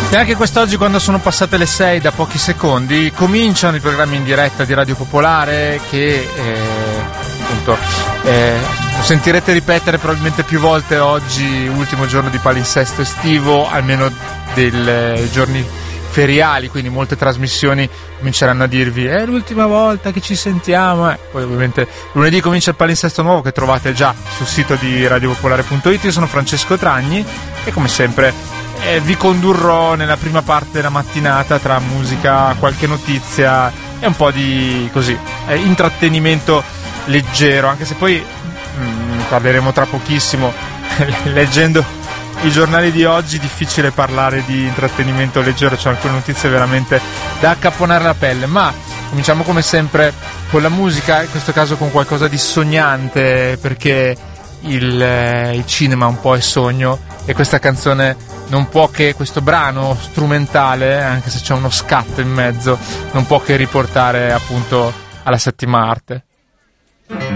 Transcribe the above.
E anche quest'oggi, quando sono passate le 6 da pochi secondi, cominciano i programmi in diretta di Radio Popolare che appunto sentirete ripetere probabilmente più volte oggi, ultimo giorno di palinsesto estivo, almeno dei giorni feriali, quindi molte trasmissioni cominceranno a dirvi è l'ultima volta che ci sentiamo. Poi ovviamente lunedì comincia il palinsesto nuovo che trovate già sul sito di radiopopolare.it. Io sono Francesco Tragni e come sempre vi condurrò nella prima parte della mattinata tra musica, qualche notizia e un po' di così intrattenimento leggero, anche se poi parleremo tra pochissimo. Leggendo i giornali di oggi difficile parlare di intrattenimento leggero, c'è alcune notizie veramente da accapponare la pelle, ma cominciamo come sempre con la musica, in questo caso con qualcosa di sognante, perché il cinema un po' è sogno e questa canzone non può che, questo brano strumentale, anche se c'è uno scatto in mezzo, non può che riportare appunto alla settima arte.